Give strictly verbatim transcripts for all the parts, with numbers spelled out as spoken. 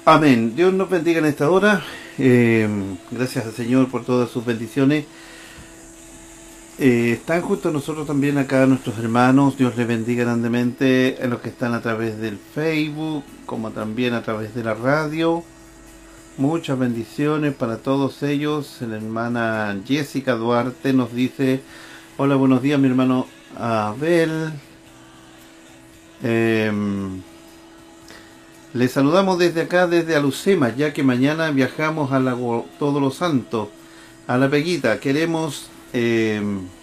Amén. Dios nos bendiga en esta hora. Eh, gracias al Señor por todas sus bendiciones. Eh, están junto a nosotros también acá nuestros hermanos. Dios les bendiga grandemente a los que están a través del Facebook, como también a través de la radio. Muchas bendiciones para todos ellos. La hermana Jessica Duarte nos dice: hola, buenos días, mi hermano Abel. Eh, Les saludamos desde acá, desde Alucema, ya que mañana viajamos a Lago Todos los Santos, a La Peguita. Queremos eh,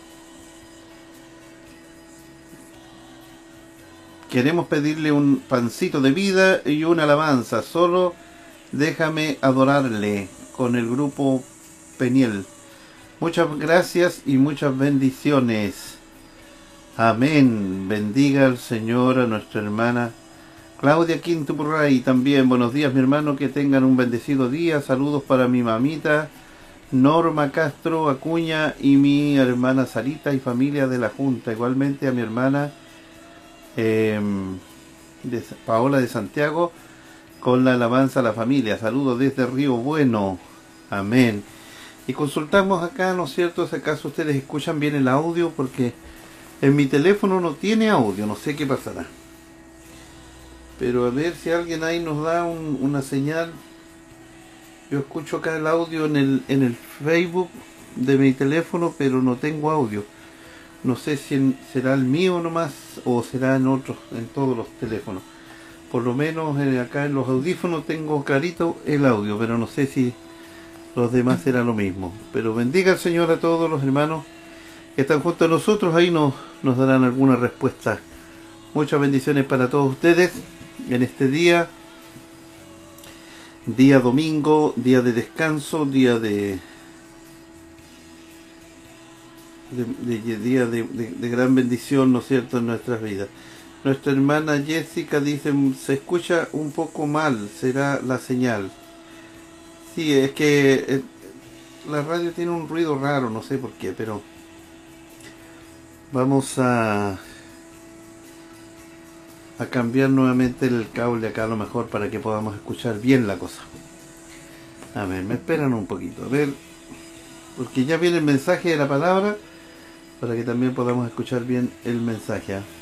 queremos pedirle un pancito de vida y una alabanza. Solo déjame adorarle, con el grupo Peniel. Muchas gracias y muchas bendiciones. Amén. Bendiga al Señor a nuestra hermana Claudia Quintupurray también. Buenos días, mi hermano, que tengan un bendecido día. Saludos para mi mamita Norma Castro Acuña y mi hermana Sarita y familia de la Junta. Igualmente a mi hermana eh, de Paola de Santiago, con la alabanza a la familia. Saludos desde Río Bueno. Amén. Y consultamos acá, ¿no es cierto?, si acaso ustedes escuchan bien el audio, porque en mi teléfono no tiene audio, no sé qué pasará. Pero a ver si alguien ahí nos da un, una señal. Yo escucho acá el audio en el, en el Facebook de mi teléfono, pero no tengo audio. No sé si en, será el mío nomás o será en otros, en todos los teléfonos. Por lo menos eh, acá en los audífonos tengo clarito el audio, pero no sé si los demás será lo mismo. Pero bendiga al Señor a todos los hermanos que están junto a nosotros. Ahí nos, nos darán alguna respuesta. Muchas bendiciones para todos ustedes en este día, día domingo, día de descanso, día de, de, de día de, de, de gran bendición, ¿no es cierto?, en nuestras vidas. Nuestra hermana Jessica dice: se escucha un poco mal, será la señal. Sí, es que eh, la radio tiene un ruido raro, no sé por qué, pero vamos a a cambiar nuevamente el cable acá a lo mejor para que podamos escuchar bien la cosa. A ver, me esperan un poquito, a ver, porque ya viene el mensaje de la palabra, para que también podamos escuchar bien el mensaje, ¿eh?